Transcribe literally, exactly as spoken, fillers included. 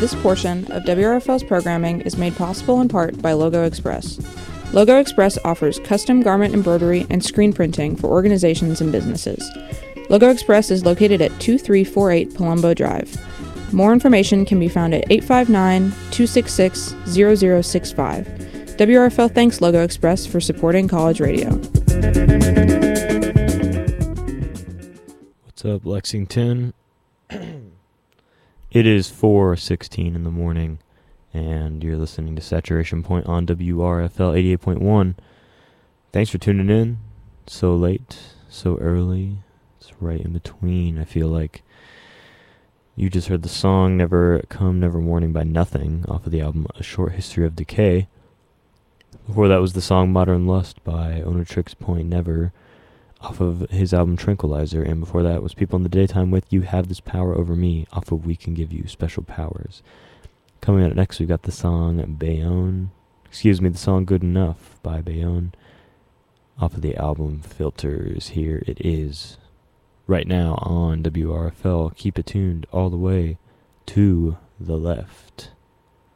This portion of W R F L's programming is made possible in part by Logo Express. Logo Express offers custom garment embroidery and screen printing for organizations and businesses. Logo Express is located at two three four eight Palumbo Drive. More information can be found at eight five nine, two six six, zero zero six five. W R F L thanks Logo Express for supporting college radio. What's up, Lexington? It is four sixteen in the morning, and you're listening to Saturation Point on W R F L eighty-eight point one. Thanks for tuning in. So late, so early. It's right in between. I feel like you just heard the song Never Come, Never Warning by Nothing off of the album A Short History of Decay. Before that was the song Modern Lust by Oneohtrix Point Never off of his album Tranquilizer. And before that was People in the Daytime with You Have This Power Over Me off of We Can Give You Special Powers. Coming up next, we got the song Bayonne, excuse me, the song Good Enough by Bayonne off of the album Filters. Here it is right now on W R F L. Keep it tuned all the way to the left.